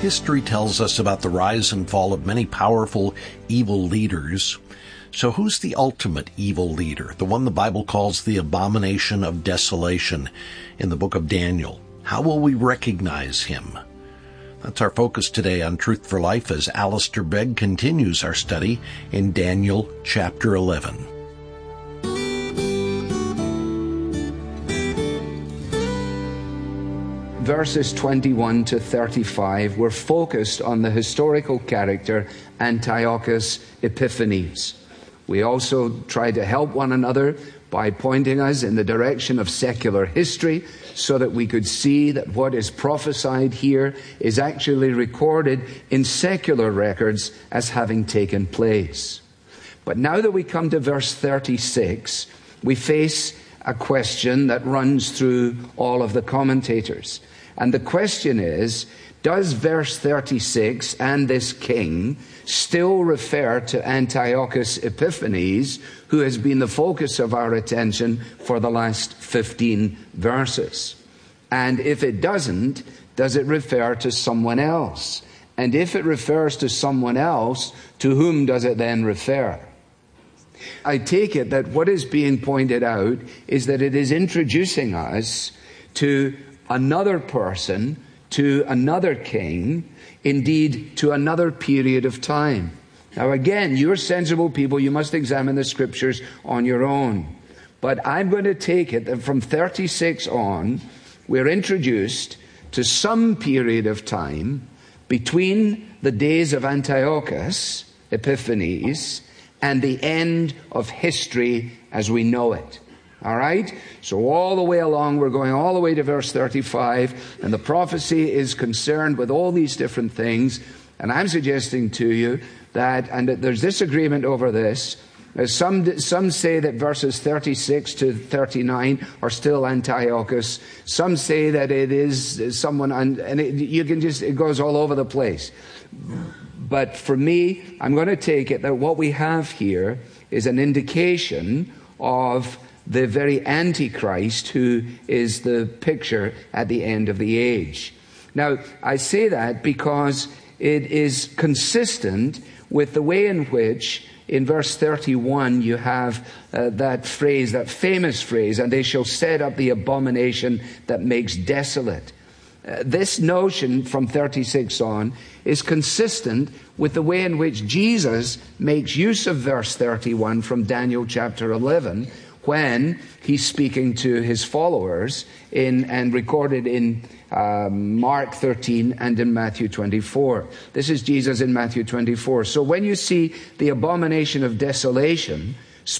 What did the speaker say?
History tells us about the rise and fall of many powerful evil leaders. So who's the ultimate evil leader, the one the Bible calls the abomination of desolation in the book of Daniel? How will we recognize him? That's our focus today on Truth for Life as Alistair Begg continues our study in Daniel chapter 11. Verses 21 to 35 were focused on the historical character Antiochus Epiphanes. We also tried to help one another by pointing us in the direction of secular history so that we could see that what is prophesied here is actually recorded in secular records as having taken place. But now that we come to verse 36, we face a question that runs through all of the commentators. And the question is, does verse 36 and this king still refer to Antiochus Epiphanes, who has been the focus of our attention for the last 15 verses? And if it doesn't, does it refer to someone else? And if it refers to someone else, to whom does it then refer? I take it that what is being pointed out is that it is introducing us to another person, to another king, indeed to another period of time. Now again, you're sensible people, you must examine the scriptures on your own. But I'm going to take it that from 36 on, we're introduced to some period of time between the days of Antiochus Epiphanes and the end of history as we know it. All right? So all the way along, we're going all the way to verse 35, and the prophecy is concerned with all these different things. And I'm suggesting to you that, and there's disagreement over this, some say that verses 36 to 39 are still Antiochus. Some say that it is someone, and it goes all over the place. But for me, I'm going to take it that what we have here is an indication of the very Antichrist who is the picture at the end of the age. Now, I say that because it is consistent with the way in which in verse 31 you have that phrase, that famous phrase, and they shall set up the abomination that makes desolate. This notion from 36 on is consistent with the way in which Jesus makes use of verse 31 from Daniel chapter 11, when he's speaking to his followers and recorded in Mark 13 and in Matthew 24. This is Jesus in Matthew 24. So when you see the abomination of desolation,